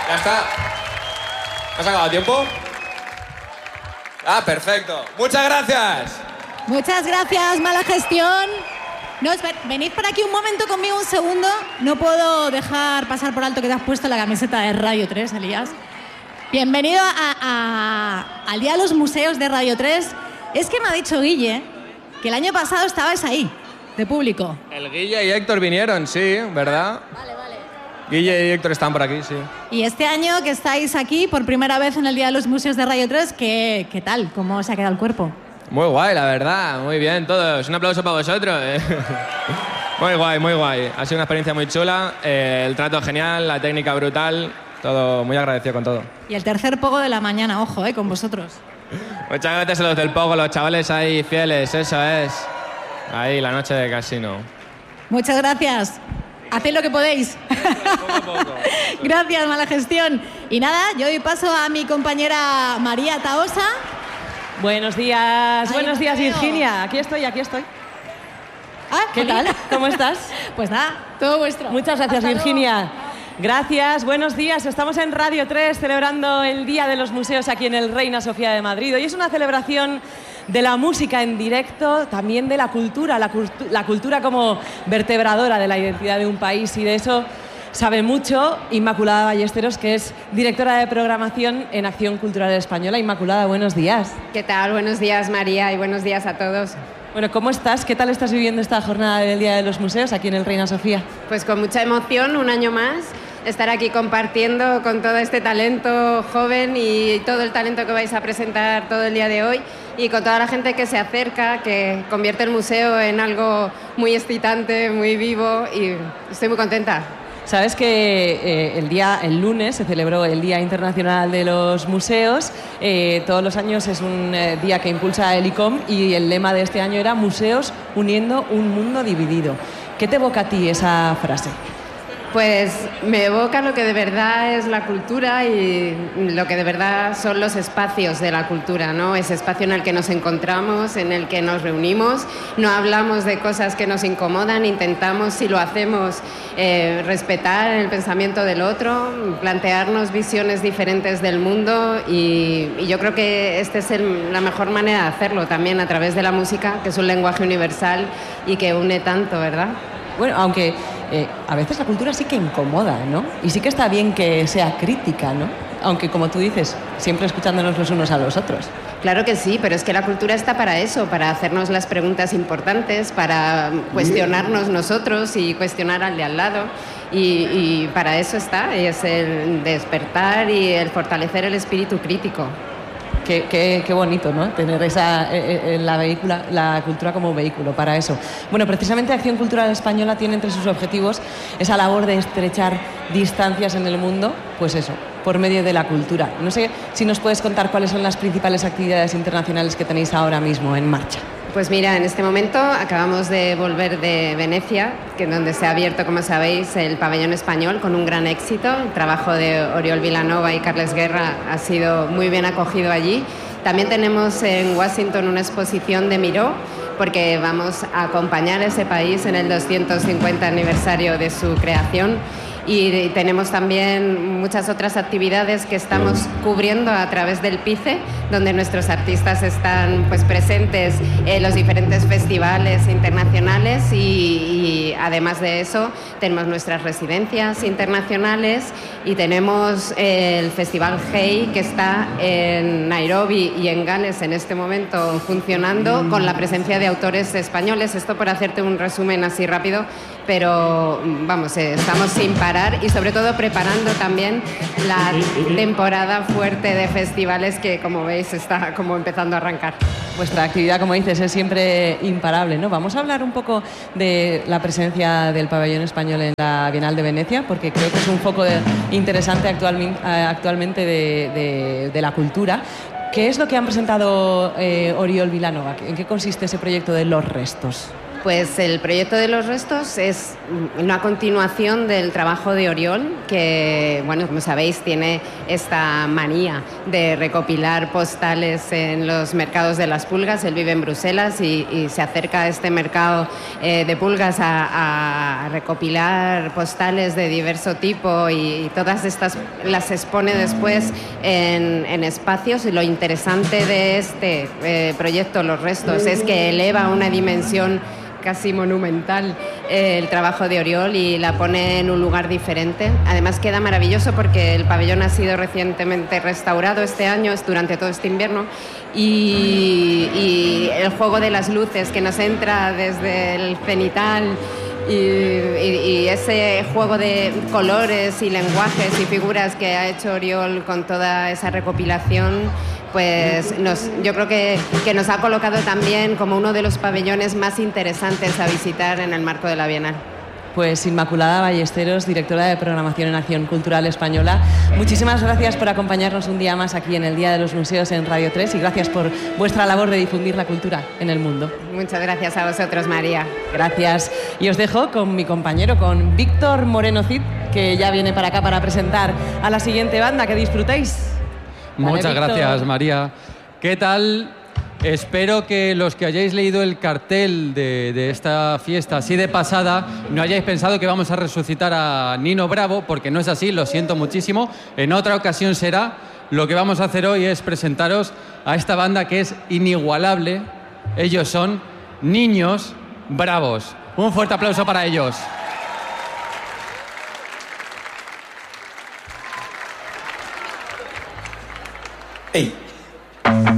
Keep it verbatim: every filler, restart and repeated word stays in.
Ya está. ¿Has acabado tiempo? Ah, perfecto. Muchas gracias. Muchas gracias, Mala Gestión. Nos, venid por aquí un momento conmigo, un segundo. No puedo dejar pasar por alto que te has puesto la camiseta de Radio tres, Elías. Bienvenido a, a, al Día de los Museos de Radio tres. Es que me ha dicho Guille que el año pasado estabais ahí, de público. El Guille y Héctor vinieron, sí, ¿verdad? Vale, vale. Guille y Héctor están por aquí, sí. Y este año que estáis aquí por primera vez en el Día de los Museos de Radio tres, ¿qué, qué tal? ¿Cómo se ha quedado el cuerpo? Muy guay, la verdad. Muy bien, todos. Un aplauso para vosotros. eh. Muy guay, muy guay. Ha sido una experiencia muy chula. Eh, el trato genial, la técnica brutal. Todo muy agradecido con todo. Y el tercer pogo de la mañana, ojo, eh, con vosotros. Muchas gracias a los del Pogo, los chavales ahí fieles, eso es. Ahí, la noche de casino. Muchas gracias. Haced lo que podéis. Poco a poco. Gracias, Mala Gestión. Y nada, yo doy paso a mi compañera María Taosa. Buenos días, Ay, buenos no días, te veo. Virginia. Aquí estoy, aquí estoy. Ah, ¿Qué tal? ¿Cómo estás? Pues nada, todo vuestro. Muchas gracias, Hasta Virginia. luego. Gracias, buenos días. Estamos en Radio tres celebrando el Día de los Museos aquí en el Reina Sofía de Madrid. Hoy es una celebración de la música en directo, también de la cultura, la, cultu la cultura como vertebradora de la identidad de un país, y de eso sabe mucho Inmaculada Ballesteros, que es directora de programación en Acción Cultural Española. Inmaculada, buenos días. ¿Qué tal? Buenos días, María, y buenos días a todos. Bueno, ¿cómo estás? ¿Qué tal estás viviendo esta jornada del Día de los Museos aquí en el Reina Sofía? Pues con mucha emoción, un año más, estar aquí compartiendo con todo este talento joven y todo el talento que vais a presentar todo el día de hoy, y con toda la gente que se acerca, que convierte el museo en algo muy excitante, muy vivo, y estoy muy contenta. Sabes que eh, el día, el lunes se celebró el Día Internacional de los Museos. Eh, todos los años es un eh, día que impulsa el I C O M, y el lema de este año era Museos uniendo un mundo dividido. ¿Qué te evoca a ti esa frase? Pues me evoca lo que de verdad es la cultura y lo que de verdad son los espacios de la cultura, ¿no? Ese espacio en el que nos encontramos, en el que nos reunimos, no hablamos de cosas que nos incomodan, intentamos, si lo hacemos, eh, respetar el pensamiento del otro, plantearnos visiones diferentes del mundo, y, y yo creo que esta es el, la mejor manera de hacerlo, también a través de la música, que es un lenguaje universal y que une tanto, ¿verdad? Bueno, aunque eh, a veces la cultura sí que incomoda, ¿no? Y sí que está bien que sea crítica, ¿no? Aunque, como tú dices, siempre escuchándonos los unos a los otros. Claro que sí, pero es que la cultura está para eso, para hacernos las preguntas importantes, para cuestionarnos nosotros y cuestionar al de al lado. Y, y para eso está, y es el despertar y el fortalecer el espíritu crítico. Qué, qué, qué bonito, ¿no? Tener esa, eh, eh, la, vehícula, la cultura como vehículo para eso. Bueno, precisamente Acción Cultural Española tiene entre sus objetivos esa labor de estrechar distancias en el mundo, pues eso, por medio de la cultura. No sé si nos puedes contar cuáles son las principales actividades internacionales que tenéis ahora mismo en marcha. Pues mira, en este momento acabamos de volver de Venecia, que es donde se ha abierto, como sabéis, el pabellón español con un gran éxito. El trabajo de Oriol Vilanova y Carles Guerra ha sido muy bien acogido allí. También tenemos en Washington una exposición de Miró, porque vamos a acompañar a ese país en el doscientos cincuenta aniversario de su creación. Y tenemos también muchas otras actividades que estamos cubriendo a través del PICE, donde nuestros artistas están pues presentes en los diferentes festivales internacionales, y, y además de eso tenemos nuestras residencias internacionales, y tenemos el Festival Hey, que está en Nairobi y en Gales en este momento funcionando, con la presencia de autores españoles. Esto por hacerte un resumen así rápido, pero vamos, eh, estamos sin parar, y sobre todo preparando también la temporada fuerte de festivales que, como veis, está como empezando a arrancar. Vuestra actividad, como dices, es siempre imparable, ¿no? Vamos a hablar un poco de la presencia del pabellón español en la Bienal de Venecia, porque creo que es un foco de, interesante actual, actualmente de, de, de la cultura. ¿Qué es lo que han presentado eh, Oriol Vilanova? ¿En qué consiste ese proyecto de Los Restos? Pues el proyecto de los restos es una continuación del trabajo de Oriol, que, bueno, como sabéis, tiene esta manía de recopilar postales en los mercados de las pulgas. Él vive en Bruselas y, y se acerca a este mercado eh, de pulgas a, a recopilar postales de diverso tipo y, y todas estas las expone después en, en espacios. Y lo interesante de este eh, proyecto, Los Restos, es que eleva a una dimensión casi monumental eh, el trabajo de Oriol y la pone en un lugar diferente. Además queda maravilloso porque el pabellón ha sido recientemente restaurado este año, es durante todo este invierno, y, y el juego de las luces que nos entra desde el cenital y, y, y ese juego de colores y lenguajes y figuras que ha hecho Oriol con toda esa recopilación, pues nos, yo creo que, que nos ha colocado también como uno de los pabellones más interesantes a visitar en el marco de la Bienal. Pues Inmaculada Ballesteros, directora de Programación en Acción Cultural Española, muchísimas gracias por acompañarnos un día más aquí en el Día de los Museos en Radio tres y gracias por vuestra labor de difundir la cultura en el mundo. Muchas gracias a vosotros, María. Gracias. Y os dejo con mi compañero, con Víctor Moreno Cid, que ya viene para acá para presentar a la siguiente banda. Que disfrutéis. Muchas Vale, gracias, María. ¿Qué tal? Espero que los que hayáis leído el cartel de, de esta fiesta así de pasada no hayáis pensado que vamos a resucitar a Nino Bravo, porque no es así, lo siento muchísimo. En otra ocasión será. Lo que vamos a hacer hoy es presentaros a esta banda que es inigualable. Ellos son Niños Bravos. Un fuerte aplauso para ellos. Hey.